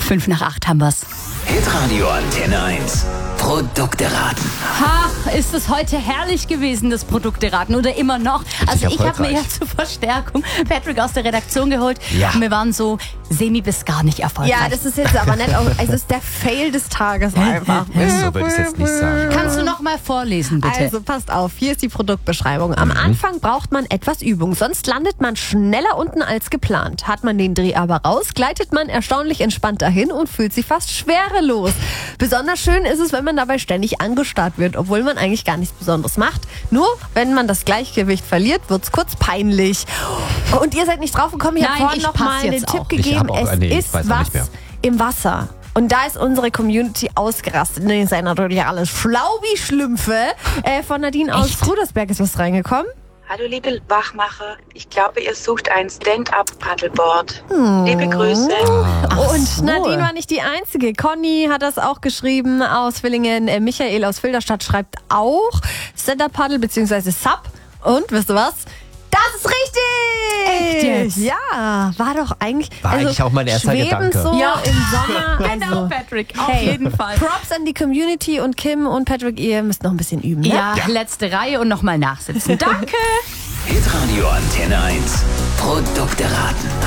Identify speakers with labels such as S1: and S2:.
S1: 7:05 haben wir's.
S2: Hitradio Antenne 1. Produkte raten.
S1: Ach, ist es heute herrlich gewesen, das Produkte raten oder immer noch? Also ich habe mir ja zur Verstärkung Patrick aus der Redaktion geholt und wir waren so semi bis gar nicht erfolgreich.
S3: Ja, das ist jetzt aber nicht, also es ist der Fail des Tages einfach.
S4: So würde ich es jetzt nicht sagen.
S1: Kannst du noch mal vorlesen, bitte?
S3: Also passt auf, hier ist die Produktbeschreibung. Am Anfang braucht man etwas Übung, sonst landet man schneller unten als geplant. Hat man den Dreh aber raus, gleitet man erstaunlich entspannt dahin und fühlt sich fast schwerelos. Besonders schön ist es, wenn man dabei ständig angestarrt wird, obwohl man eigentlich gar nichts Besonderes macht. Nur, wenn man das Gleichgewicht verliert, wird's kurz peinlich. Und ihr seid nicht drauf gekommen, ich habe vorhin noch mal einen Tipp gegeben. Es ist was im Wasser. Und da ist unsere Community ausgerastet. Ne, ihr seid natürlich alles schlau wie Schlümpfe. Von Nadine aus Frudersberg ist was reingekommen.
S5: Hallo liebe Wachmacher, ich glaube, ihr sucht ein Stand-up-Paddleboard. Liebe Grüße.
S3: Und Nadine war nicht die Einzige. Conny hat das auch geschrieben aus Villingen. Michael aus Filderstadt schreibt auch Stand-up-Paddle bzw. Sub. Und wisst ihr was? Das ist richtig!
S1: Echt jetzt?
S3: Ja, war doch eigentlich...
S4: War eigentlich auch mein erster
S3: schwebend
S4: Gedanke.
S3: so
S1: Ja.
S3: im Sommer.
S1: Genau, Patrick, auf jeden Fall.
S3: Props an die Community und Kim und Patrick, ihr müsst noch ein bisschen üben, ne?
S1: Ja, letzte Reihe und nochmal nachsitzen. Danke!
S2: Hitradio Antenne 1. Produkte raten.